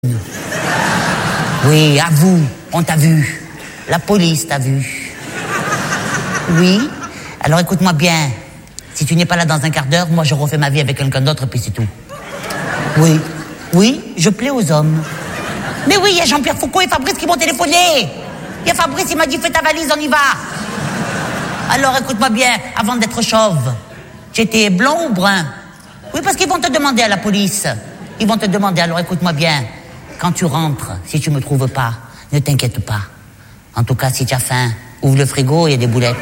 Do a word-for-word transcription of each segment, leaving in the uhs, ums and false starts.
Oui, avoue, on t'a vu. La police t'a vu. Oui. Alors écoute-moi bien. Si tu n'es pas là dans un quart d'heure, moi je refais ma vie avec quelqu'un d'autre et puis c'est tout. Oui. Oui, je plais aux hommes. Mais oui, il y a Jean-Pierre Foucault et Fabrice qui m'ont téléphoné. Il y a Fabrice, il m'a dit fais ta valise, on y va. Alors écoute-moi bien, avant d'être chauve, tu étais blond ou brun? Oui, parce qu'ils vont te demander à la police. Ils vont te demander, alors écoute-moi bien. Quand tu rentres, si tu me trouves pas, ne t'inquiète pas. En tout cas, si tu as faim, ouvre le frigo, il y a des boulettes.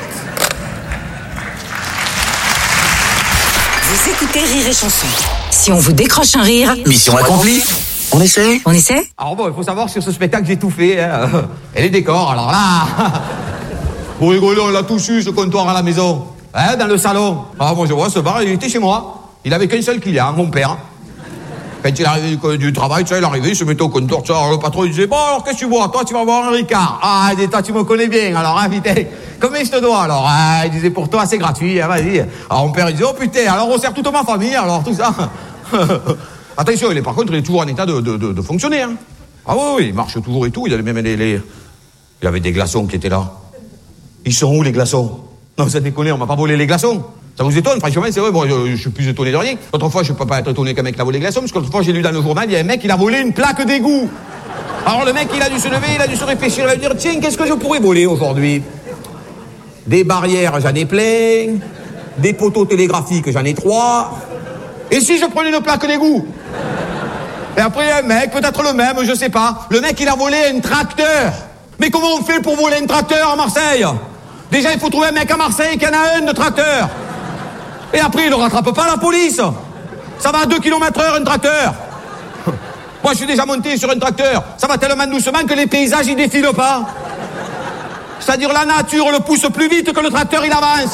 Vous écoutez Rire et Chanson. Si on vous décroche un rire, mission accomplie. On essaie On essaie Alors bon, il faut savoir sur ce spectacle j'ai tout fait. Hein. Et les décors, alors là... Pour rigoler, on l'a tous eu, ce comptoir à la maison. Hein, dans le salon. Ah, moi je vois ce bar, il était chez moi. Il avait qu'un seul client, mon père. Quand il arrivait du, du travail, tu sais, il arrivait, il se mettait au comptoir, tu sais, alors le patron il disait, bon alors qu'est-ce que tu bois? Toi tu vas boire un Ricard. Ah, il dit, toi tu me connais bien, alors hein, putain, combien je te dois alors? Ah, il disait, pour toi c'est gratuit, hein, vas-y. Alors mon père il disait, oh putain, alors on sert toute ma famille, alors tout ça. Attention, il est par contre, il est toujours en état de, de, de, de fonctionner, hein. Ah oui, oui, il marche toujours et tout, il y avait même les, les... Il y avait des glaçons qui étaient là. Ils sont où les glaçons? Non, ça déconne, on m'a pas volé les glaçons. Ça vous étonne, franchement, c'est vrai, bon, je, je suis plus étonné de rien. L'autre fois, je peux pas être étonné qu'un mec l'a volé les glaçons, parce que l'autre fois, j'ai lu dans le journal, il y a un mec, il a volé une plaque d'égout. Alors le mec, il a dû se lever, il a dû se réfléchir, il va dire, tiens, qu'est-ce que je pourrais voler aujourd'hui? Des barrières, j'en ai plein. Des poteaux télégraphiques, j'en ai trois. Et si je prenais une plaque d'égout? Et après, un mec, peut-être le même, je sais pas. Le mec, il a volé un tracteur. Mais comment on fait pour voler un tracteur à Marseille? Déjà, il faut trouver un mec à Marseille qui en a un de tracteur. Et après, il ne rattrape pas la police. Ça va à deux kilomètres heure, un tracteur. Moi, je suis déjà monté sur un tracteur. Ça va tellement doucement que les paysages, ils défilent pas. C'est-à-dire, la nature le pousse plus vite que le tracteur, il avance.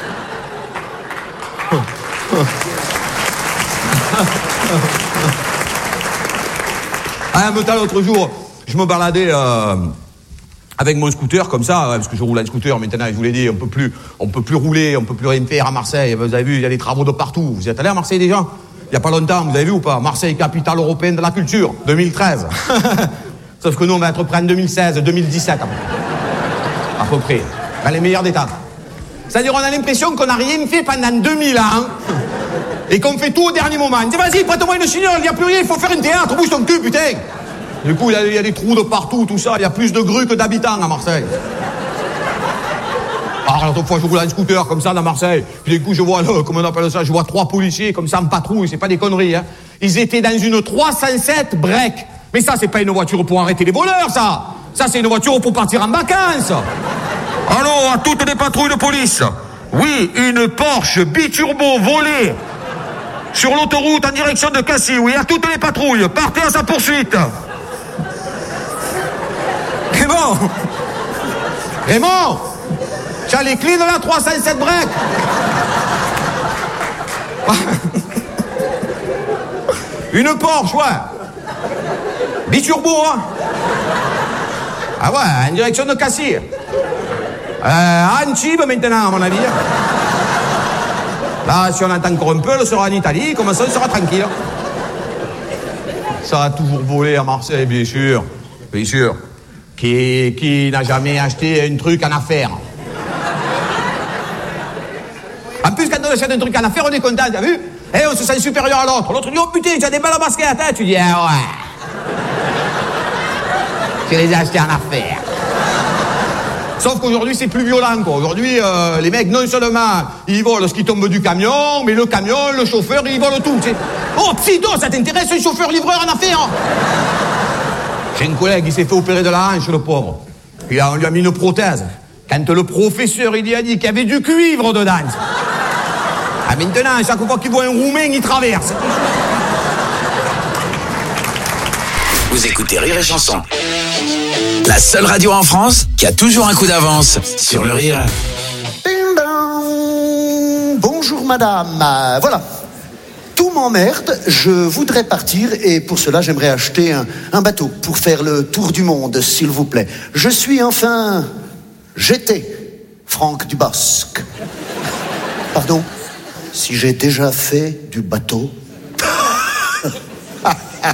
Ah, un temps, l'autre jour, je me baladais... Euh avec mon scooter comme ça, parce que je roule un scooter maintenant, je vous l'ai dit, on peut plus, on peut plus rouler, on peut plus rien faire à Marseille. Vous avez vu, il y a des travaux de partout. Vous êtes allé à Marseille déjà? Il y a pas longtemps, vous avez vu ou pas? Marseille, capitale européenne de la culture, deux mille treize. Sauf que nous, on va être prêts en deux mille seize, deux mille dix-sept, à peu près, dans les meilleurs états. C'est-à-dire, on a l'impression qu'on n'a rien fait pendant deux mille ans, et qu'on fait tout au dernier moment. On dit, vas-y, prête-moi une chignole, il n'y a plus rien, il faut faire un théâtre, bouge ton cul, putain. Du coup, il y, y a des trous de partout, tout ça. Il y a plus de grues que d'habitants à Marseille. Alors, l'autre fois, je roule un scooter comme ça dans Marseille. Puis du coup, je vois, là, comment on appelle ça, je vois trois policiers comme ça en patrouille. C'est pas des conneries, hein. Ils étaient dans une trois cent sept break. Mais ça, c'est pas une voiture pour arrêter les voleurs, ça. Ça, c'est une voiture pour partir en vacances. Alors, à toutes les patrouilles de police. Oui, une Porsche biturbo volée sur l'autoroute en direction de Cassis. Oui, à toutes les patrouilles. Partez à sa poursuite. Raymond Raymond Tu as les clés de la trois cent sept break. Une Porsche, ouais. Biturbo, hein. Ah ouais, en direction de Cassis. Euh, Antibes maintenant, à mon avis. Là, si on entend encore un peu, elle sera en Italie, comme ça, on sera tranquille. Ça a toujours volé à Marseille, bien sûr. Bien sûr. Qui, qui n'a jamais acheté un truc en affaires? En plus, quand on achète un truc en affaires, on est content, t'as vu? Et on se sent supérieur à l'autre. L'autre dit, oh putain, tu as des balles à basket, hein? Tu dis, ah ouais. Tu les as achetés en affaires. Sauf qu'aujourd'hui, c'est plus violent, quoi. Aujourd'hui, euh, les mecs, non seulement, ils volent ce qui tombe du camion, mais le camion, le chauffeur, ils volent tout, tu sais. Oh, pseudo, ça t'intéresse, un chauffeur-livreur en affaires? J'ai un collègue, il s'est fait opérer de la hanche, le pauvre. Puis là, on lui a mis une prothèse. Quand le professeur, il lui a dit qu'il y avait du cuivre dedans. Ah, maintenant, chaque fois qu'il voit un Roumain, il traverse. Vous écoutez Rire et Chanson. La seule radio en France qui a toujours un coup d'avance sur le rire. Ding dong. Bonjour madame. Euh, voilà. Tout m'emmerde, je voudrais partir et pour cela j'aimerais acheter un, un bateau pour faire le tour du monde, s'il vous plaît. Je suis enfin... J'étais Franck Dubosc. Pardon, si j'ai déjà fait du bateau.